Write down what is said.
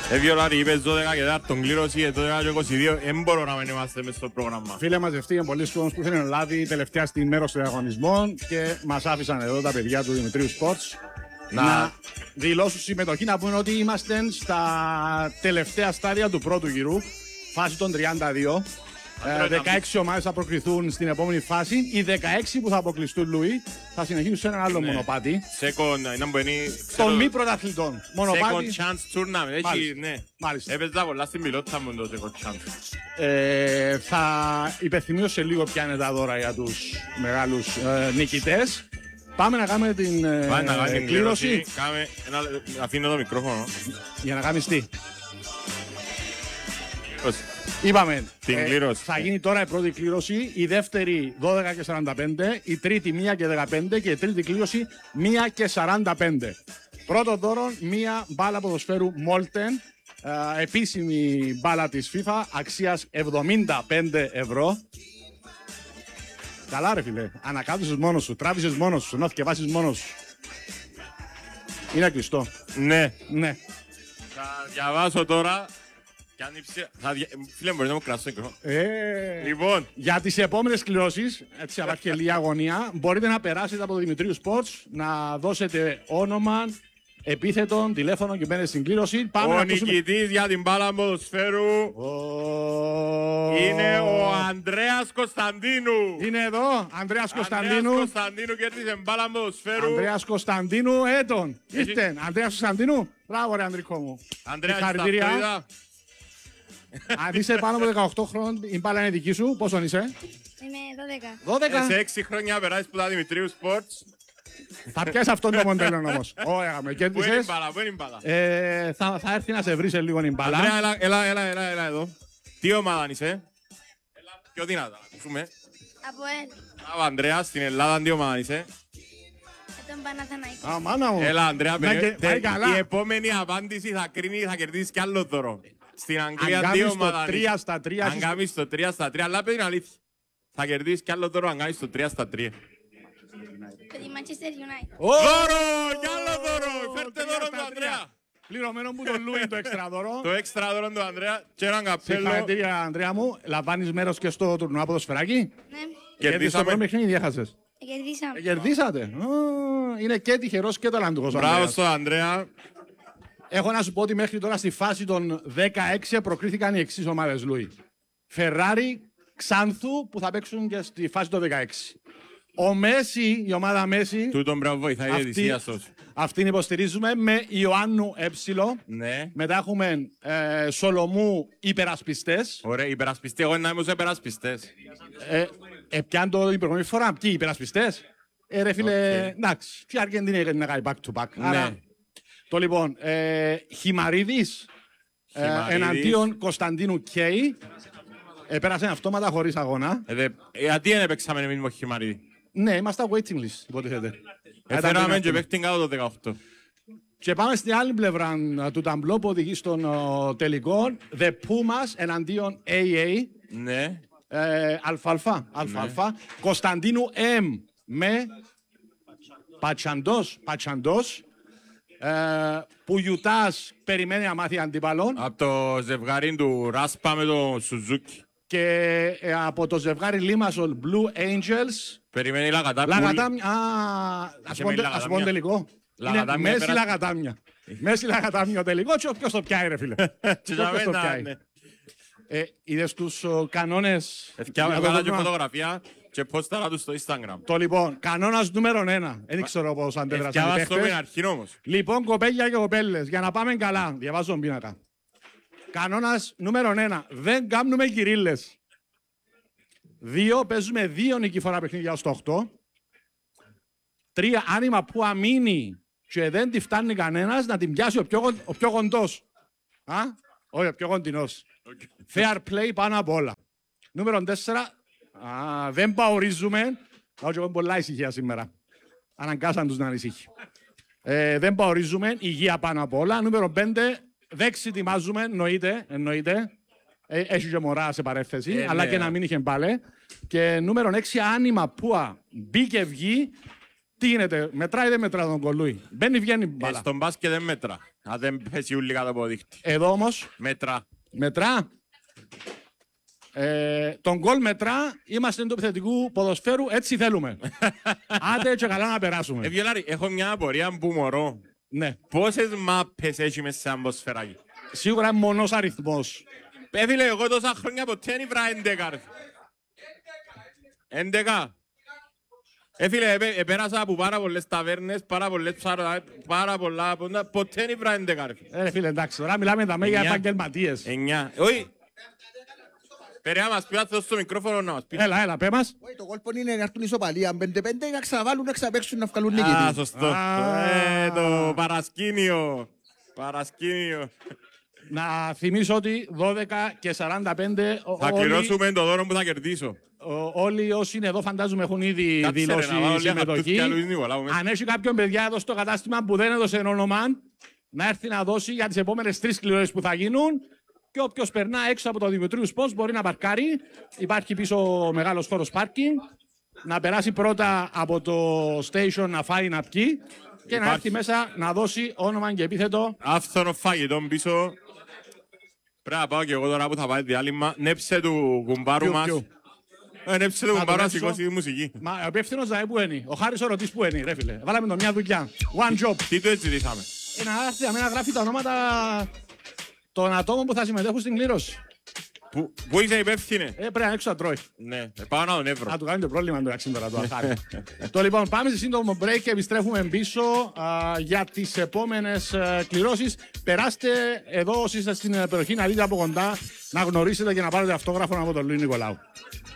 Βιολάρη είπες 12 και τέταρτον κλήρωση, 12 και 22, δεν μπορώ να μην είμαστε μες στο πρόγραμμα. Φίλε, μαζευτήκαν πολλοί κόσμος που ήθελαν να λάβει τελευταία στιγμή μέρος των διαγωνισμών και μας άφησαν εδώ τα παιδιά του Δημητρίου Sports να δηλώσουν συμμετοχή, να πούμε ότι είμαστε στα τελευταία στάδια του πρώτου γύρου, φάση των 32. 16 ομάδες θα προκριθούν στην επόμενη φάση. Οι 16 που θα αποκλειστούν, Λουί, θα συνεχίσουν σε ένα άλλο μονοπάτι. Των μη πρωταθλητών. Μονοπάτι. Second chance tournament. Έχει, ναι. Μάλιστα. Έπαιζα πολλά στην πιλότητα μου το second chance. Θα υπενθυμίσω σε λίγο ποια είναι τα δώρα για τους μεγάλους νικητές. Πάμε να κάνουμε την κλήρωση. Αφήνω το μικρόφωνο. Για να κάνεις τι. Είπαμε, θα γίνει τώρα η πρώτη κλήρωση, η δεύτερη 12 και 45, η τρίτη 1 και 15 και η τρίτη κλήρωση 1 και 45. Πρώτο δώρο, μία μπάλα ποδοσφαίρου Molten, επίσημη μπάλα της FIFA, αξίας 75 ευρώ. Καλά ρε φίλε, ανακάτωσες μόνος σου, τράβησες μόνος σου, να θυκευάσεις μόνος σου. Είναι κλειστό. Ναι. Ναι. Θα διαβάσω τώρα. Φίλε, μπορεί να μου κράσω το Λοιπόν, για τις επόμενες κληρώσεις, έτσι αλλά και λίγη αγωνία, μπορείτε να περάσετε από το Δημητρίου Sports, να δώσετε όνομα, επίθετο, τηλέφωνο και μπαίνετε στην κλήρωση. Ο νικητής για την μπάλα ποδοσφαίρου είναι ο Ανδρέας Κωνσταντίνου. Είναι εδώ, Ανδρέας Κωνσταντίνου. Ανδρέας Κωνσταντίνου κέρδισε μπάλα ποδοσφαίρου. Ανδρέας Κωνσταντίνου, έτον. Ήρθε, Ανδρέας Κωνσταντίνου. Μπράβο ρε Ανδρικό μου. Ανδρέας, αν είσαι πάνω από 18 χρόνων, η μπάλα είναι δική σου. Πόσο είσαι? Είμαι 12. Σε 6 χρόνια περάσεις που τα Δημητρίου Sports. Θα πιάσει αυτόν το μοντέλο όμως. Ωραία, με κέρδισες. Πού είναι η μπάλα, πού είναι η μπάλα. Θα έρθει να σε βρει σε λίγο η μπάλα. Ανδρέα, έλα εδώ. Τι ομάδα είσαι? Έλα, πιο δυνατά, να ακούσουμε. από ελ. Μπράβο Ανδρέα, στην Ελλάδα τι ομάδα είσαι? Τον Παναθηναϊκό. Α, μάνα μου. Έλα Ανδρέα, πάει καλά. η επόμενη απάντηση θα κρίνει, θα κερδίσεις κι άλλο δώρο. Στην Αγγλία Αν δύο κάνεις το ομάδα. 3 στα 3. Αν κάνεις το 3 στα 3, αλλά παιδί είναι αλήθεια. Θα κερδίσεις κι άλλο δώρο αν κάνεις το 3 στα 3. Παιδί Manchester United. Δώρο! Κι άλλο δώρο! Φέρτε δώρο του Ανδρέα! Πληρωμένο που τον Λούι το έξτρα δώρο. Το έξτρα δώρο του Ανδρέα και έναν καπέλο. Συγχαρητήρια Ανδρέα μου. Λαμβάνεις μέρος και στο τουρνουά ποδοσφαιράκι. Ναι, Κέρδισες το πρώτο παιχνίδι, έχασες. κερδίσαμε. Κερδίσατε. Είναι και τυχερός και ταλαντούχος ο Μπράβο Ανδρέας. στον Ανδρέα. Έχω να σου πω ότι μέχρι τώρα στη φάση των 16 προκρίθηκαν οι εξής ομάδες, Λούι. Φεράρι, Ξάνθου που θα παίξουν και στη φάση των 16. Ο Μέση, η ομάδα Μέση, Τούτον μπράβο βοηθάει η διαιτησία σας. αυτήν υποστηρίζουμε με Ιωάννου Ε. Ναι. Μετά έχουμε Σολομού υπερασπιστές. Ωραία, υπερασπιστές. Εγώ να είμαι ως υπερασπιστές. Πιάνε το την προηγούμενη φορά. Ποιοι υπερασπιστές? Ρε φίλε, εντάξει, ποια Αργεντινή έγινε να κάνει back to back. Άρα, το λοιπόν, Χιμαρίδης εναντίον Κωνσταντίνου Κέι. Πέρασε αυτόματα χωρίς αγώνα. Γιατί δεν παίξαμε εμείς με Χιμαρίδη? Ναι, είμαστε waiting list, υποτίθεται. Έφεραμε και παίχτην κάτω το 18. Και πάμε στην άλλη πλευρά του ταμπλό που οδηγεί στον τελικό. The Pumas εναντίον AA. Ναι. Αλφαλφα. Κωνσταντίνου M με Πατσαντός. Που Ιουτάς περιμένει να μάθει αντίπαλον. Από το ζευγάρι του Ράσπα με το Σουζούκι. Και από το ζευγάρι Λίμασολ Blue Angels. Περιμένει Λαγατάμια. Λαγατάμια. Ας πω τελικό. Είναι Μέση Λαγατάμια. Μέση Λαγατάμια τελικό και ποιος το πιάει ρε φίλε. Ποιος το πιάει. Είδες τους κανόνες. Έβγαλα και φωτογραφία και πόσταρα τους στο Instagram. Το λοιπόν, κανόνας νούμερο 1. Δεν ξέρω πώς αντέδρασαν οι Εθιάβαστο παίχτες. με αρχήν όμως. Λοιπόν, κοπέλια και κοπέλες, για να πάμε καλά, διαβάζω τον πίνακα. Κανόνας νούμερο 1. Δεν κάνουμε κυρίλλες. 2. Παίζουμε 2 νικηφόρα παιχνίδια ως το 8. 3. Άνοιγμα που αμήνει και δεν τη φτάνει κανένας να την πιάσει ο πιο κοντός. Όχι, ο πιο κοντινός. Fair play πάνω απ' όλα. Νούμερο 4. Δεν παορίζουμε. Πάω και εγώ πολλά ησυχία σήμερα. Αναγκάσαν τους να ανησύχει. Δεν παορίζουμε. Υγεία πάνω απ' όλα. Νούμερο 5. Δεν εξετοιμάζουμε. Εννοείται. Έχει και μωρά σε παρέθεση. Αλλά και να μην είχε μπάλε. Και νούμερο 6. Άνοιγμα που μπήκε βγει. Τι γίνεται, μετράει ή δεν μετράει τον κολούι? Μπαίνει, βγαίνει μπάλα. Στον μπάσκετ δεν μέτρα. Αν δεν πέσει ούλη κάτω από δίχτυ. Εδώ όμως Μέτρα. μετρά. Τον γκολ μετρά, είμαστε του επιθετικού ποδοσφαίρου, έτσι θέλουμε. Άντε και καλά να περάσουμε. Βιολάρη, έχω μια απορία που μωρώ. Ναι, Πόσες μάπες έχει μέσα σε ένα σφαιράκι. σίγουρα είναι μονός αριθμός. Φίλε, εγώ τόσα χρόνια ποτέ δεν ήβρα 11. 11. Φίλε, επέρασα από πάρα πολλές ταβέρνες, πάρα πολλές ψάρα, πάρα πολλά, ποτέ δεν ήβρα 11. Ρε φίλε, εντάξει, τώρα μιλάμε τα για επαγγελματίες. 9. Όχι. Περιά μας πει, θα δώσω το μικρόφωνο να μας πει. Έλα, πέ μας. Όχι, το κόλπο είναι να έρθουν ισοπαλία. 5-5 να ξαναβάλουν, να ξαναπαίξουν, να βγάλουν νίκη. Α, σωστό. Α. Το παρασκήνιο. Παρασκήνιο. Να θυμίσω ότι 12 και 45 Θα κληρώσουμε το δώρο που θα κερδίσω. όλοι όσοι είναι εδώ φαντάζομαι έχουν ήδη Κάτσε, ρε, δηλώσει να βάλω λίγα συμμετοχή. χαρτούθια, Λουίς Νικολάου, μέσα. Αν έχει κάποιον παιδιά εδώ στο κατάστημα που δεν έδωσε όνομα, να έρθει να δώσει για τις επόμενες 3 κληρώσεις που θα γίνουν. Και όποιος περνά έξω από το Δημητρίου Πώς μπορεί να παρκάρει. Υπάρχει πίσω μεγάλος χώρος πάρκινγκ. Να περάσει πρώτα από το station να φάει να πιει. Και να έρθει μέσα να δώσει όνομα και επίθετο. Άφθονο φαγητό πίσω. Πρέπει να πάω και εγώ τώρα που θα πάει διάλειμμα. Νέψε του κουμπάρου Ποιου, μας. ποιου? Νέψε του Να κουμπάρου το να νέψω. σηκώσει τη μουσική. Μα ο υπεύθυνος δηλαδή που είναι. Ο Χάρης ο ρωτής που είναι, ρε φίλε. Βάλαμε το μια δουλειά. One job. Τι το έτσι ζητήσαμε. Να έρθει να γράφει τα ονόματα των ατόμων που θα συμμετέχουν στην κλήρωση. Πού είσαι υπεύθυνε. Πρέπει να έξω να τρώει. Ναι, πάω να τον εύρω. Να του κάνει το πρόβλημα το αξίντορα το Αχάρη. Το λοιπόν, πάμε σε σύντομο break και επιστρέφουμε πίσω για τις επόμενες κληρώσεις. Περάστε εδώ όσοι είστε στην περιοχή να δείτε από κοντά, να γνωρίσετε και να πάρετε αυτόγραφο από τον Λουί Νικολάου.